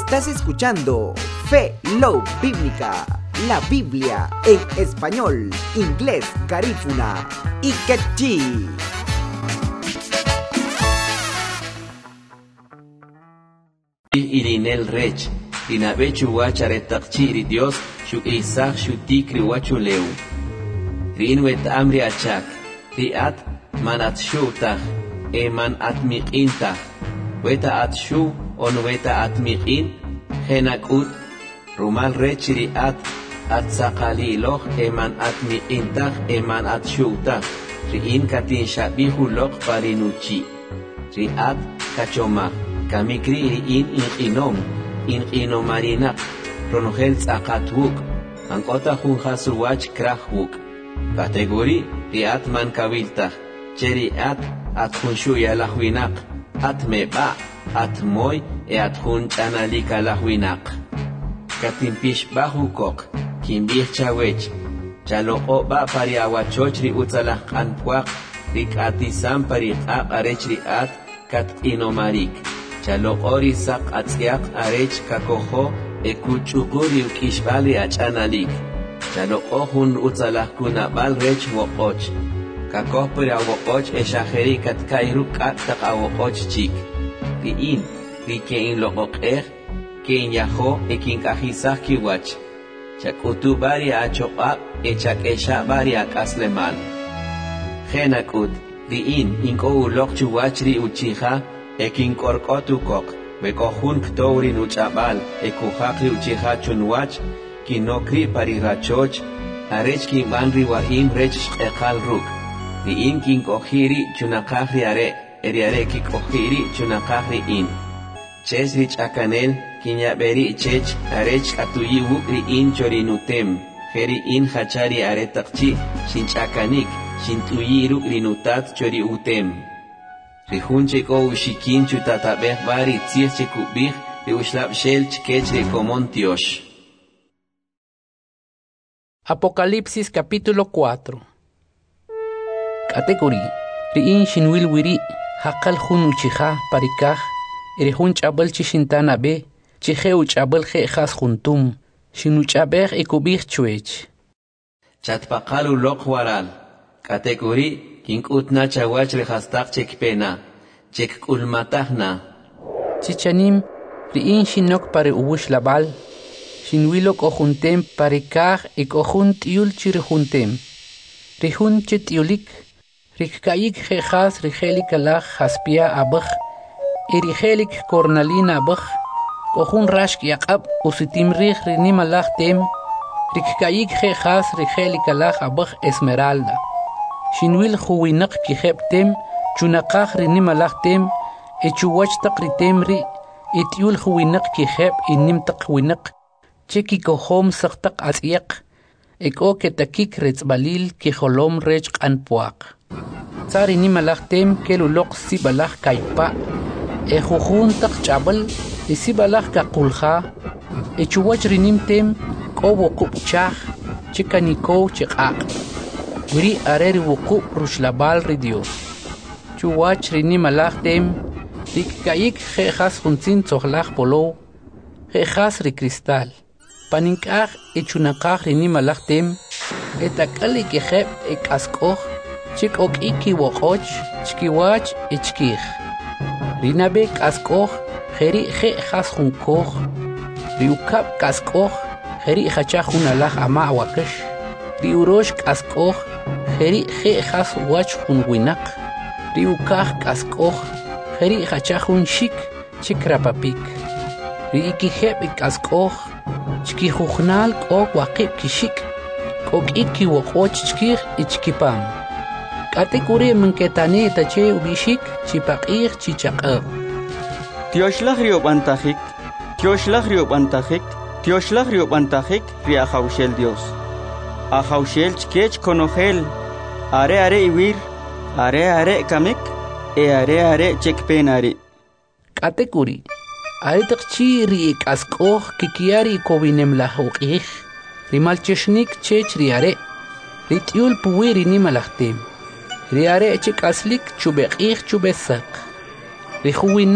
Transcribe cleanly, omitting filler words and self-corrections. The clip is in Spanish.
Estás escuchando Fe Love Bíblica, la Biblia en español, inglés, garífuna y quechí. Irinel Rech, Inabechu Wacharetakchiri Dios, Shu Isaac Shu Tikri Wachuleu. Rinwet Amri Achak, Riat Manat Shutach, Eman Atmiqintach, Weta Atshu, on Weta Atmiqin, Henakut, Rumal Rech Riat, Atsakali Loch, Eman Atmiqintach, Eman Atshutach, Rin Katin Shabihu Loch Parinuchi, Riat Kachomach. Kamikri in inomarinak, Ronogel Tzakatwuk, Ankota Junjasuwach Krahwuk, Kategori, Riat Man Kaviltach, Cheriat, At Junshuya Lahwinak, At Meba, At Moy, At Junchanalika Lahwinak. Katimpish Bahukok, Kimbich Chawech, Chaloko Ba Pariawachochri Utzalah Anpuak, Rikati Sampari Arechri At, Kat Inomarik. Chalokori sak atziak arech kakoho ekuchukuri ukishbali achanalik. Chalokohun utzalakuna bal rech wokoch. Kakohpuri awokoch eshaheri katkairu katak awokoch chik. Riin, rikein lokokeh, kein yaho ekin kahisak kiwach. Chakutu bari achokak echak esha bari akasleman. Genakut, riin, inko ulok chuwachri uchiha, Ekin korkotukok, bekohun ktourin uchabal, ekuhakli uchihachunwach, kinokri parirachoch, arech kin manri waim rech ekal ruk. Riin kin kohiri chunakahri are, eriare ki kohiri chunakahri in. Ches rich akanel, kinyaberi chech, arech atuyi wukri in chorinutem, heri in hachari aretakchi, shinchakanik, shintuyi rukri nutat chori utem. Rihunche ko ushikin chutatabeh bari tzirche kubih de ushlab shel chkechre comontiosh. Apocalipsis capítulo 4. Categoría. Riin shinwil wiri hakal hun uchiha parikah irihun chabal chishintana be chihe uchabal he khas juntum shinuchabeh ekubih chuech. Chatpaqalu lokwaral. Categoría. Kinkutna chawach rehastak chekpena, chekkulmatahna. Chichanim, riin shinok pare ubush labal, shinwilok ojuntem pare kah ek ojunt yul chirjuntem. Rihun chetiulik, rikkaik jejas rigelik alach haspia abach, irigelik cornalina abach, ojun rashk yakab usitim rih rinim alach tem, rikkaik jejas rigelik alach abach esmeralda. Shinwil huwinak kiheptem, chunakah rinimalachtem, echuwach takritemri, etiul huwinak kihep inim takwinak, cheki kohom saktak asyak, eko ketakik retzbalil kiholom rech anpuak. Tsari nimalachtem kelulok sibalach kaipa, ejuhun tak chabal, isibalach kakulha, echuwach rinimtem, kobo kupchach, chikaniko chekak. Wiri areri wuku rushlabal ri Dios. Chuwach rini malachtem, rikkaik jejas junzin tzohlach polo, jejas ri cristal. Paninkach echunakach rini malachtem, etakali kejep ekaskoch, chik ok iki wokoch, chkiwach echkich. Rinabe kaskoch, jeri jejas junkoch, riukap kaskoch, jeri hachach unalach ama awakesh. Riurosh kaskoch, Heri jejas wach hun winak, riukah kaskoch, heri hachahun shik, chikrapapik. Riikihep kaskoch, chkihuhnal kok wakip kishik, kok iki wakoch chkir ichkipam. Katekuri menketane tache ubishik, chipakir chichakab. Tioshlah riobantahik, Tioshlah riobantahik, Tioshlah riobantahik, riahaushel Dios. Ahaushel chkech konogel. Are iwir, are kamik, are chekpenari. Katekuri, are takchi ri kaskoh kikiari kobinem lahokih, rimalcheshnik chech riare, ritiul puwiri nimalachtem, riare chekaslik chubekih chubesak, rihuin